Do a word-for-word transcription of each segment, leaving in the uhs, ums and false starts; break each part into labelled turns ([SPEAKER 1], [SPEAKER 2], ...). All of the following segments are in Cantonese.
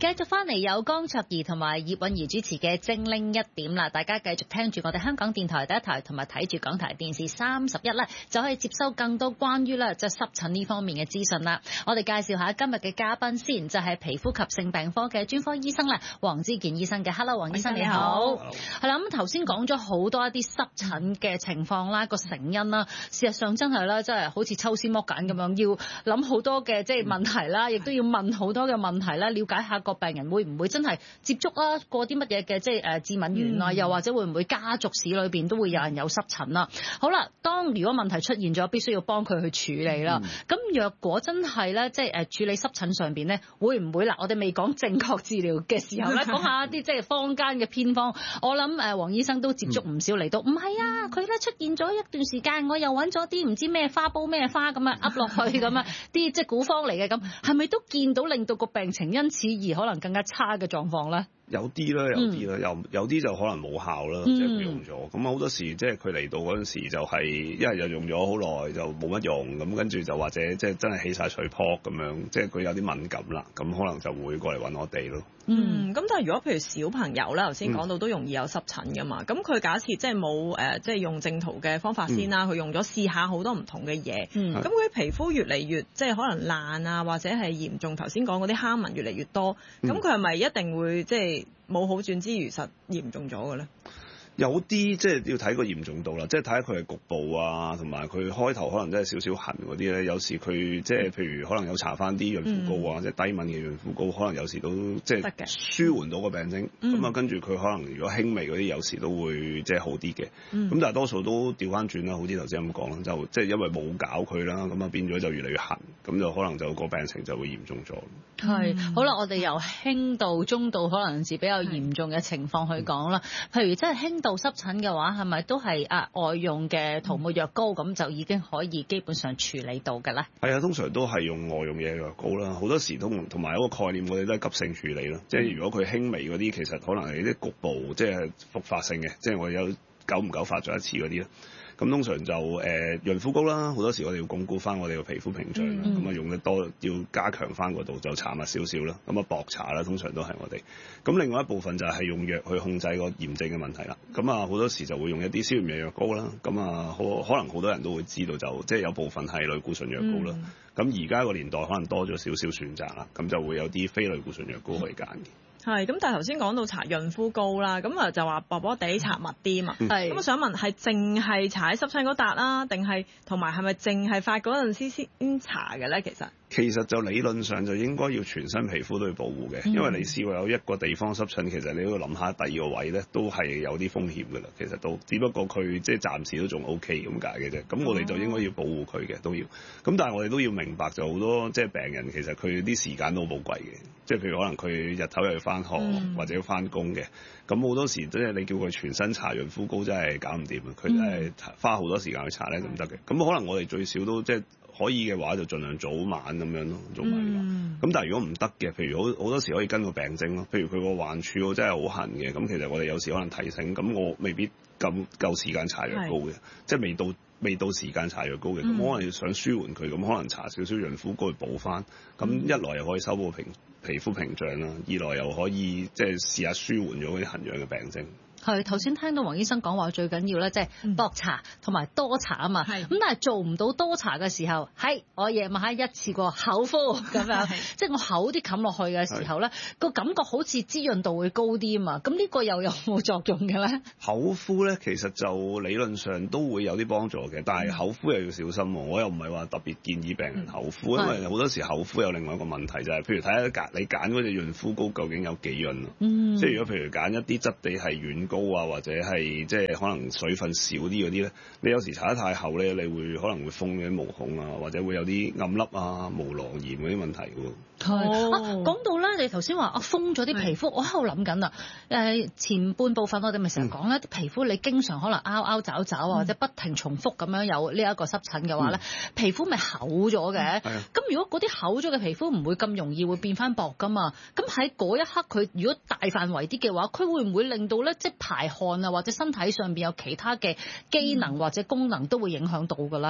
[SPEAKER 1] 繼續翻嚟有江卓儀同埋葉韻儀主持嘅精靈一點啦，大家繼續聽住我哋香港電台第一台同埋睇住港台電視三十一咧，就可以接收更多關於咧即係濕疹呢方面嘅資訊啦。我哋介紹下今日嘅嘉賓先，就係、是、皮膚及性病科嘅專科醫生啦，黃之健醫生嘅。Hello， 黃醫生你好。係啦，咁頭先講咗好多一啲濕疹嘅情況啦，個成因啦，事實上真係啦，真係好似抽絲剝繭咁樣，要諗好多嘅即係問題啦，亦都要問好多嘅問題啦，了解下個病人會唔會真係接觸啊過啲乜嘢嘅即係誒致敏源啊，又或者會唔會家族史裏邊都會有人有濕疹啦。好啦，當如果問題出現咗，必須要幫佢去處理啦。咁、嗯、若果真係咧，即係誒處理濕疹上邊咧，會唔會嗱？我哋未講正確治療嘅時候咧，講下一啲即係坊間嘅偏方。我諗誒黃醫生都接觸唔少嚟到，唔係啊，佢咧出現咗一段時間，我又揾咗啲唔知咩花煲咩花咁啊噏落去咁啊，啲即係古方嚟嘅咁，係咪都見到令到個病情因此而可能更加差嘅狀況咧？
[SPEAKER 2] 有啲啦，有啲啦，有有啲就可能冇效啦，即係佢用咗。咁好多時即係佢嚟到嗰陣時就係一係就用咗好耐就冇乜用，咁跟住就或者即係真係起晒水泡咁樣，即係佢有啲敏感啦，咁可能就會過嚟揾我哋咯。
[SPEAKER 3] 嗯，咁但係如果譬如小朋友咧，頭先講到都容易有濕疹噶嘛，咁、嗯、佢假設即係冇誒，即係用正途嘅方法先啦，佢、嗯、用咗試下好多唔同嘅嘢，咁佢皮膚越嚟越即係可能爛啊，或者係嚴重，頭先講嗰啲蝦紋越嚟越多，咁佢係咪一定會即係冇好轉之餘實嚴重咗嘅咧？
[SPEAKER 2] 有啲即係要睇個嚴重度啦，即係睇下佢係局部啊，同埋佢開頭可能真係少少痕嗰啲咧。有時佢即係譬如可能有搽翻啲潤膚膏啊，嗯、即係低敏嘅潤膚膏，可能有時都即係舒緩到個病徵。咁、嗯、啊，跟住佢可能如果輕微嗰啲，有時都會即係好啲嘅。咁、嗯、但係多數都調翻轉啦，好似頭先咁講啦，就即係因為冇搞佢啦，咁啊變咗就越嚟越痕，咁就可能就個病情就會嚴重咗。
[SPEAKER 1] 係、嗯，好啦，我哋由輕度、中度，可能是比較嚴重嘅情況去講啦。譬如即係輕度濕疹嘅話，係咪都係啊外用嘅塗抹藥膏咁就已經可以基本上處理到嘅咧？係
[SPEAKER 2] 啊，通常都係用外用嘅藥膏啦。好多時都同埋一個概念，我哋都係急性處理咯。即係如果佢輕微嗰啲，其實可能係啲局部，即係復發性嘅，即係我有久唔久發咗一次嗰啲啦。咁通常就誒、呃、潤膚膏啦，好多時我哋要鞏固翻我哋個皮膚屏障啦，咁、嗯、啊用得多要加強翻嗰度就搽密少少啦，咁啊薄搽啦，通常都係我哋。咁另外一部分就係用藥去控制個炎症嘅問題啦。咁啊好多時就會用一啲消炎藥藥膏啦。咁啊可可能好多人都會知道就即係有部分係類固醇藥膏啦。咁而家個年代可能多咗少少選擇啦，咁就會有啲非類固醇藥膏可以揀嘅。
[SPEAKER 3] 係，咁但係頭先講到搽潤膚膏啦，咁啊就話薄薄地搽密啲嘛。係，咁我想問係淨係搽喺濕疹嗰笪啦，定係同埋係咪淨係發嗰陣時先搽嘅咧？其實
[SPEAKER 2] 其實就理論上就應該要全身皮膚都要保護嘅、嗯，因為你試過有一個地方濕疹，其實你都要諗下第二個位咧，都係有啲風險㗎啦。其實都只不過佢即係暫時都仲 O K 咁解嘅啫。咁我哋就應該要保護佢嘅，都要。咁但係我哋都要明白就好多即係病人其實佢啲時間都好寶貴嘅，即係譬如可能佢日頭又要翻學、嗯、或者要翻工嘅，咁好多時即係你叫佢全身搽潤膚膏真係搞唔掂啊！佢真係花好多時間去搽咧就唔得嘅。咁可能我哋最少都即係。可以嘅話就盡量早晚咁樣咯，做埋嘅。咁、嗯、但係如果唔得嘅，譬如好好多時可以跟個病徵咯。譬如佢個患處真係好痕嘅，咁其實我哋有時可能提醒，咁我未必咁夠時間搽藥膏嘅，即係未到未到時間搽藥膏嘅，咁、嗯、可能想舒緩佢，咁可能搽少少潤膚膏去補翻。咁一來又可以修補皮皮膚屏障啦，二來又可以即係試下舒緩咗嗰啲痕癢嘅病徵。
[SPEAKER 1] 係頭先聽到黃醫生講話最緊要咧，即係薄搽同埋多搽啊嘛。咁但係做唔到多搽嘅時候，係我夜晚黑一次過口敷咁樣，即係我厚啲冚落去嘅時候咧，個感覺好似滋潤度會高啲啊嘛。咁呢個又有冇作用嘅咧？
[SPEAKER 2] 口敷咧其實就理論上都會有啲幫助嘅，但係口敷又要小心。我又唔係話特別建議病人口敷，因為好多時口敷有另外一個問題就係、是，譬如睇下揀你揀嗰隻潤膚膏究竟有幾潤咯。嗯、即係如果譬如揀一啲質地係軟膏啊，或者係即係可能水分少啲嗰啲咧，你有時搽得太厚咧，你會可能會封咗啲毛孔啊，或者會有啲暗粒啊、毛囊炎嗰啲問題喎。
[SPEAKER 1] 係、哦、啊，講到咧，你頭先話啊封咗啲皮膚，我喺度諗緊啦。誒前半部分我哋咪成日講咧，啲、嗯、皮膚你經常可能拗拗爪爪啊，或者不停重複咁樣有呢一個濕疹嘅話咧、嗯，皮膚咪厚咗嘅。咁、嗯、如果嗰啲厚咗嘅皮膚唔會咁容易會變翻薄噶嘛？咁喺嗰一刻佢如果大範圍啲嘅話，佢會唔會令到咧即係排汗啊，或者身體上邊有其他嘅機能或者功能都會影響到㗎啦？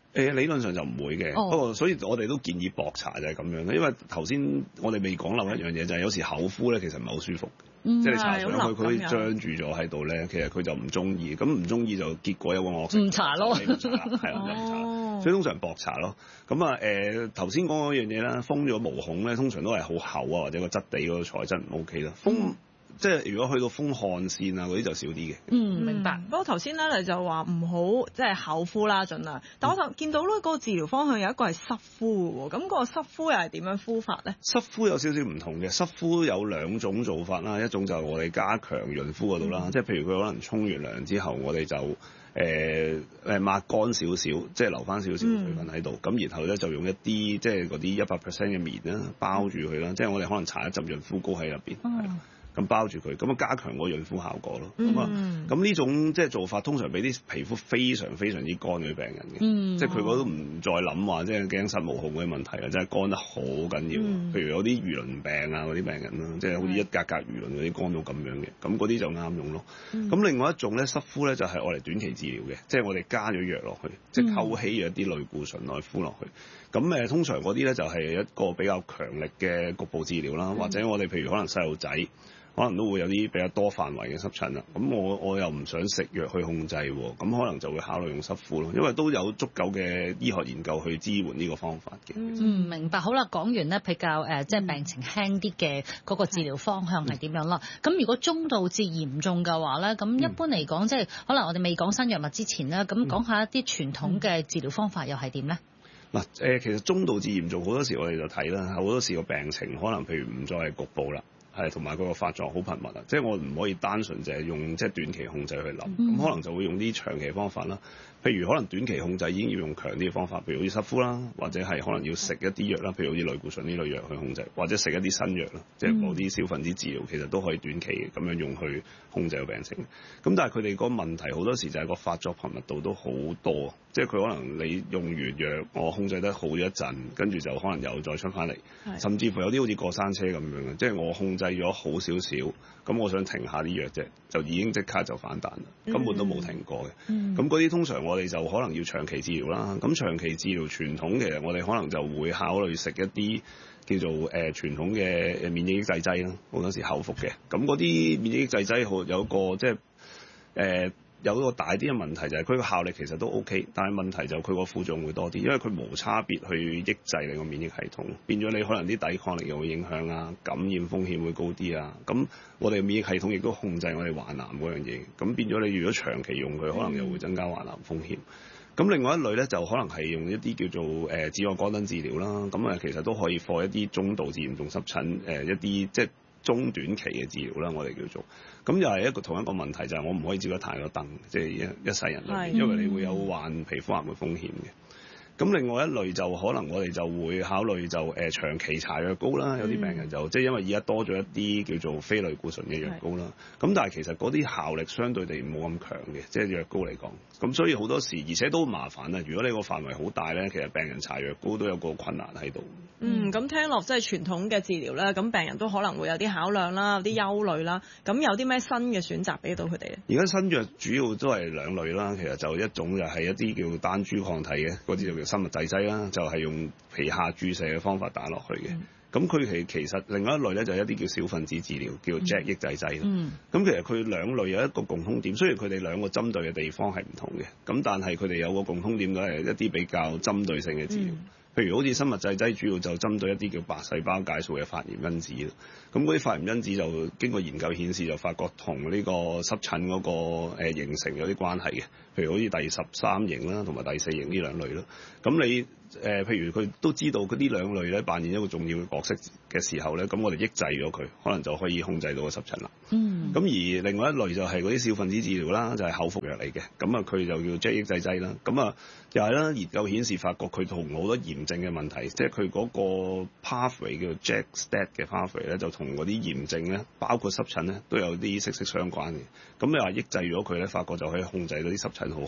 [SPEAKER 2] 誒理論上就唔會嘅，不過、oh. 所以我哋都建議薄搽就係咁樣咧，因為頭先我哋未講漏一樣嘢就係有時口敷咧其實唔係好舒服，嗯、即係你搽上去佢好似張住咗喺度咧，其實佢就唔中意，咁唔中意就結果有個惡性，
[SPEAKER 1] 唔搽咯，
[SPEAKER 2] 係啦，就唔搽，所以通常薄搽咯。咁啊誒頭先講嗰樣嘢啦，封咗毛孔咧，通常都係好厚啊，或者個質地嗰個材質唔 OK 啦，封。嗯即係如果去到風汗線啊嗰啲就少啲嘅。
[SPEAKER 3] 嗯，明白。不過頭先咧你就話唔好即係口敷啦，盡量。但我就見到咧嗰個治療方向有一個係濕敷嘅喎，咁、嗰個濕敷又係點樣敷法咧？濕
[SPEAKER 2] 敷有少少唔同嘅，濕敷有兩種做法啦，一種就係我哋加強潤膚嗰度啦，嗯、即係譬如佢可能沖完涼之後，我哋就誒誒、呃、抹乾少少，即係留翻少少水分喺度，咁、嗯、然後咧就用一啲即係嗰啲一百 percent 嘅棉啦包住佢啦，即係我哋可能搽一浸潤膚膏喺入邊。嗯咁包住佢，咁啊加強個潤膚效果咯。咁啊、嗯，咁呢種即係做法，通常俾啲皮膚非常非常之乾嘅病人嘅，嗯、即係佢嗰都唔再諗話即係驚實毛孔嗰啲問題啊，真係乾得好緊要。嗯、譬如有啲魚鱗病啊嗰啲病人啦，即係好似一格格魚鱗嗰啲乾到咁樣嘅，咁嗰啲就啱用咯。咁、嗯、另外一種咧濕敷咧就係我哋短期治療嘅，即係我哋加咗藥落去，即係溝稀咗一啲類固醇來敷落去。咁誒通常嗰啲咧就係一個比較強力嘅局部治療啦，嗯、或者我哋譬如可能細路仔。可能都會有啲比較多範圍嘅濕疹啦，咁我我又唔想食藥去控制喎，咁可能就會考慮用濕敷咯，因為都有足夠嘅醫學研究去支援呢個方法嘅。
[SPEAKER 1] 嗯，明白。好啦，講完咧比較誒、呃、即係病情輕啲嘅嗰個治療方向係點樣啦？咁、嗯、如果中度至嚴重嘅話咧，咁一般嚟講，嗯、即係可能我哋未講新藥物之前咧，咁講下一啲傳統嘅治療方法又係點咧？
[SPEAKER 2] 嗱誒、呃，其實中度至嚴重好多時我哋就睇啦，好多時個病情可能譬如唔再係局部啦。係，同埋嗰個發作好頻密啊！即係我唔可以單純就係用即係短期控制去諗，咁、嗯、可能就會用啲長期方法啦。譬如可能短期控制已經要用強啲嘅方法，譬如好似濕敷啦，或者係可能要食一啲藥啦，譬如好似類固醇呢類藥去控制，或者食一啲新藥啦，即係嗰啲小分子治療，其實都可以短期咁樣用去控制個病情。咁但係佢哋個問題好多時就係個發作頻密度都好多，即係佢可能你用完藥，我控制得好一陣，跟住就可能又再出翻嚟，是甚至乎有啲好似過山車咁樣嘅，即係我控制咗好少少，咁我想停下啲藥啫，就已經即刻就反彈啦，根本都冇停過嘅。咁嗰啲通常我哋就可能要長期治療啦。咁長期治療傳統其實我哋可能就會考慮食一啲叫做誒、呃、傳統嘅免疫抑制劑啦，好多時口服嘅。咁嗰啲免疫抑制劑好有個即係誒。呃有一個大啲嘅問題就係佢個效力其實都 OK，但係問題就佢個副作用會多啲，因為佢無差別去抑制你個免疫系統，變咗你可能啲抵抗力又會影響啊，感染風險會高啲啊。咁我哋免疫系統亦都控制我哋患癌嗰樣嘢，咁變咗你如果長期用佢，可能又會增加患癌風險。咁另外一類咧就可能係用一啲叫做誒止、呃、汗乾燈治療啦，咁啊其實都可以貨一啲中度至嚴重濕疹誒、呃、一啲即係中短期嘅治療啦，我哋叫做。咁又係一個同一個問題，就係、是、我唔可以照得太多燈，即係一一世人裏面，因為你會有患皮膚癌嘅風險嘅。咁另外一類就可能我哋就會考慮就誒、呃、長期搽藥膏啦，有啲病人就、嗯、即係因為而家多咗一啲叫做非類固醇嘅藥膏啦。咁是但係其實嗰啲效力相對地冇咁強嘅，即係藥膏嚟講。咁所以好多時而且都麻煩啊！如果你個範圍好大咧，其實病人搽藥膏都有個困難喺度。
[SPEAKER 3] 嗯，咁聽落即係傳統嘅治療咧，咁病人都可能會有啲考量啦，有啲憂慮啦。咁有啲咩新嘅選擇俾到佢哋咧？而
[SPEAKER 2] 家新藥主要都係兩類啦，其實就一種就係一啲叫單株抗體嘅，嗰啲就叫生物製劑啦，就係、是、用皮下注射嘅方法打落去嘅。咁佢其其實另外一類咧就係一啲叫小分子治療，叫 J A K 抑制劑。嗯。咁其實佢兩類有一個共通點，雖然佢哋兩個針對嘅地方係唔同嘅，咁但係佢哋有個共通點都係一啲比較針對性嘅治療。嗯。譬如好似生物製劑，主要就針對一啲叫白細胞介素嘅發炎因子啦。咁嗰啲發炎因子就經過研究顯示，就發覺同呢個濕疹嗰個誒形成有啲關係嘅。譬如好似第十三型啦，同埋第四型呢兩類咯。咁你誒、呃，譬如佢都知道嗰啲兩類咧扮演一個重要嘅角色嘅時候咧，咁我哋抑制咗佢，可能就可以控制到個濕疹啦。嗯。咁而另外一類就係嗰啲小分子治療啦，就係、是、口服藥嚟嘅。咁啊，佢就叫 J A K 抑制劑啦。咁啊，又係啦，研究顯示發覺佢同好多炎症嘅問題，即係佢嗰個 pathway 叫 J A K S T A T 嘅 pathway 咧，就同嗰啲炎症咧，包括濕疹咧，都有啲息息相關嘅。咁你話抑制咗佢咧，發覺就可以控制到啲濕疹好好。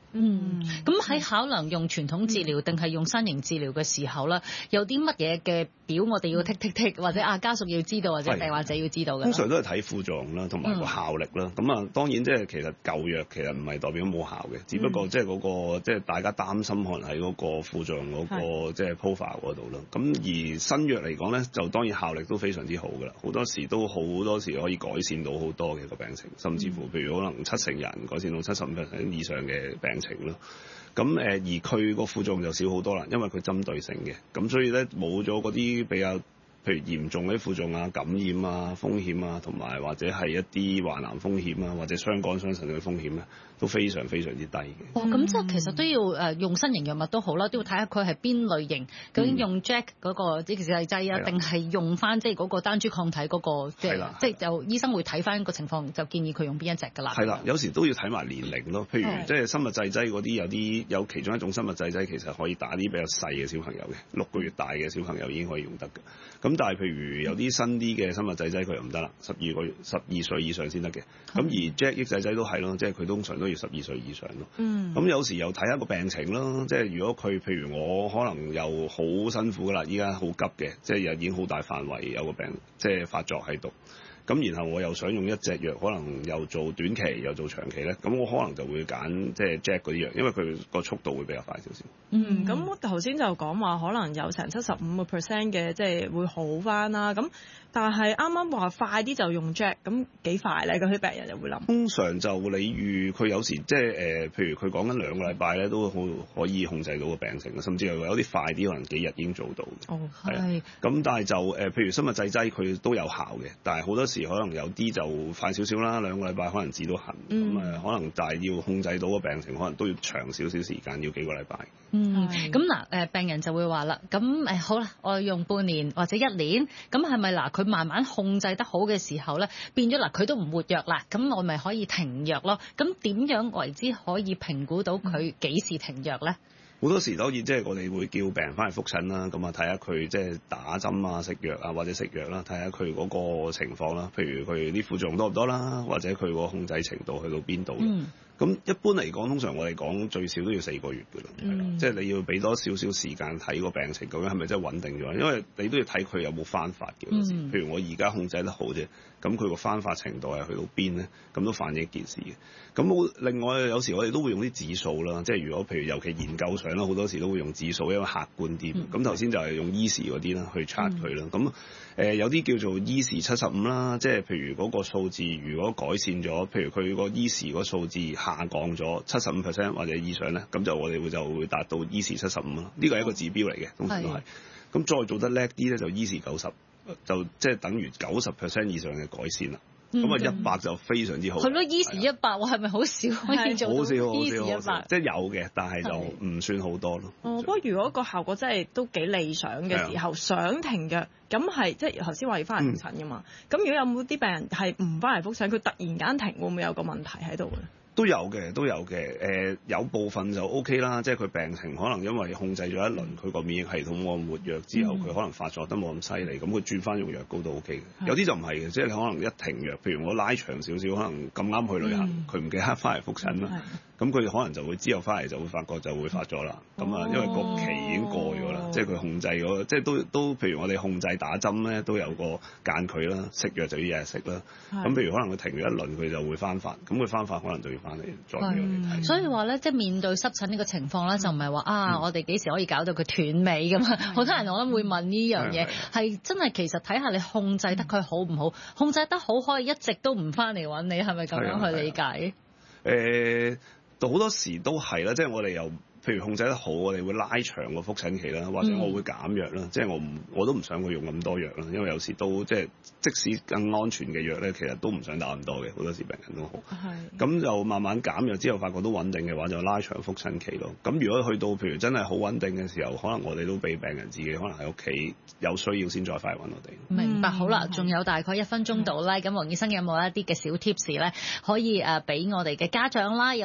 [SPEAKER 1] 嗯，咁喺考量用傳統治療定係用新型治療嘅時候咧，有啲乜嘢嘅表我哋要剔剔剔，或者啊家屬要知道，或者病患者要知道嘅？
[SPEAKER 2] 通常都係睇副作用啦，同埋個效力啦。咁啊、嗯，當然即係其實舊藥其實唔係代表冇效嘅，只不過即係嗰個即係大家擔心可能喺嗰個副作用嗰個即係 profile 嗰度啦。咁而新藥嚟講咧，就當然效力都非常之好㗎啦，好多時都好多時可以改善到好多嘅個病情，甚至乎譬如可能七成人改善到七十五 percent 以上嘅病情咯。咁誒而佢個副作用就少好多啦，因為佢針對性嘅，咁所以咧冇咗嗰啲比較譬如嚴重嗰啲副作用啊、感染啊、風險啊，同埋或者係一啲患癌風險啊，或者傷肝傷腎嘅風險咧，都非常非常之低嘅。
[SPEAKER 1] 哦，咁即係其實都要誒用新型藥物都好啦，都要睇下佢係邊類型，究竟用 Jack 嗰個抑制劑啊，定係、嗯、用翻即係嗰個單珠抗體嗰、嗰個即係即係就醫生會睇翻個情況，就建議佢用邊一隻㗎啦。係啦，
[SPEAKER 2] 有時都要睇埋年齡咯，譬如即係生物製劑嗰啲有啲有其中一種生物製劑其實可以打啲比較細嘅小朋友嘅，六個月大嘅小朋友已經可以用得嘅。咁但係譬如有啲新啲嘅生物製劑佢又唔得啦，十二個月十二歲以上先得嘅。咁、嗯、而 Jack 抑制劑都係咯，即係佢通常都要十二歲以上咯。嗯。咁有時又睇一個病情咯，即係如果佢譬如我可能又好辛苦㗎啦，依家好急嘅，即係又已經好大範圍有個病即係發作喺度。咁然後我又想用一隻藥，可能又做短期又做長期咧，咁我可能就會揀即係 Jack 嗰啲藥，因為佢個速度會比較快少少。
[SPEAKER 3] 嗯，咁我頭先就講話可能有成七十五個 percent 嘅即係會好翻啦。咁但係啱啱話快啲就用 Jack，咁幾快咧？嗰啲病人就會諗。通
[SPEAKER 2] 常就你預佢有時即係誒，譬如佢講緊兩個禮拜咧，都好可以控制到個病情，甚至係有啲快啲，可能幾日已經做到。
[SPEAKER 1] 哦，
[SPEAKER 2] 係。咁但係就誒、呃，譬如生物製劑佢都有效嘅，但係好多時可能有啲就快少少啦，兩個禮拜可能止到痕，咁誒、嗯、可能但係要控制到個病情，可能都要長少少時間，要幾個禮拜。
[SPEAKER 1] 嗯，咁嗱誒病人就會話啦，咁誒好啦，我用半年或者一年，咁係咪嗱佢慢慢控制得好嘅時候咧，變咗嗱佢都唔活躍啦，咁我咪可以停藥咯？咁點樣為之可以評估到佢幾時停藥咧？
[SPEAKER 2] 好多時當然即係我哋會叫病人翻嚟覆診啦，咁啊睇下佢即係打針啊、食藥啊或者食藥啦，睇下佢嗰個情況啦，譬如佢啲副作用多唔多啦，或者佢個控制程度去到邊度。嗯咁一般嚟講，通常我哋講最少都要四個月㗎啦，係啦、嗯，即係你要俾多少少時間睇個病情究竟係咪真係穩定咗，因為你都要睇佢有冇翻發嘅。嗯、譬如我而家控制得好啫，咁佢個翻發程度係去到邊咧？咁都反映一件事嘅。咁另外有時我哋都會用啲指數啦，即係如果譬如尤其研究上啦，好多時都會用指數，因為客觀啲。咁頭先就係用 E 時嗰啲啦，去測佢啦。咁誒、呃、有啲叫做 E 時七十五啦，即係譬如嗰個數字如果改善咗，譬如佢個 E 時嗰數字下降咗七十五 percent 或者以上咧，咁就我哋會就會達到 E 時七十五啦。呢個係一個指標嚟嘅，通常都係。咁再做得叻啲咧，就 E 時九十，就即係等於九十 percent 以上嘅改善啦。咁啊一百就非常之好。係咯，E 時一百，我係咪好少可以做到 E 時一百？即係有嘅，但係就唔算好多咯。哦，不過
[SPEAKER 3] 如果個效果真係都幾理想嘅時候，想停藥，咁係即係頭先話要翻嚟覆診㗎嘛？咁、嗯、如果有冇啲病人係唔翻嚟覆診，佢突然間停，會唔會有個問題喺度咧？
[SPEAKER 2] 都有嘅，都有嘅。誒、呃，有部分就 O K 啦，即係佢病情可能因為控制咗一輪，佢個免疫系統冇咁活躍之後，佢、嗯、可能發作得冇咁犀利，咁佢轉翻用藥膏都 O K 嘅。是有啲就唔係嘅，即係你可能一停藥，譬如我拉長少少，可能咁啱去旅行，佢唔、嗯、記得翻嚟覆診啦，咁佢、嗯、可能就會之後翻嚟就會發覺就會發咗啦。咁啊、哦，因為個期已經過咗啦，即係佢控制咗，即係都都譬如我哋控制打針咧，都有個間距啦，食藥就要日日食啦。咁是譬如可能佢停咗一輪，佢就會翻發，咁佢翻發可能就要翻嚟再。
[SPEAKER 1] 嗯、所以話咧，即係面對濕疹呢個情況咧，嗯、就唔係話啊，嗯、我哋幾時可以搞到佢斷尾咁啊？好、嗯、多人我諗會問呢樣嘢，係真係其實睇下你控制得佢好唔好，控制得好可以一直都唔翻嚟揾你，係咪咁樣去理解？
[SPEAKER 2] 誒，到好、呃、多時都係啦，即係我哋又。譬如控制得好，我哋會拉長個覆診期啦，或者我會減藥啦，嗯、即係我唔我都唔想佢用咁多藥啦，因為有時都即係即使更安全嘅藥咧，其實都唔想打咁多嘅，好多時病人都好。係。咁就慢慢減藥之後，發覺都穩定嘅話，就拉長覆診期咯。咁如果去到譬如真係好穩定嘅時候，可能我哋都俾病人自己可能喺屋企有需要先再翻嚟揾我哋。
[SPEAKER 1] 明白，好啦，仲有大概一分鐘到啦，咁黃醫生有冇一啲嘅小 tips 咧，可以誒俾我哋嘅家長啦？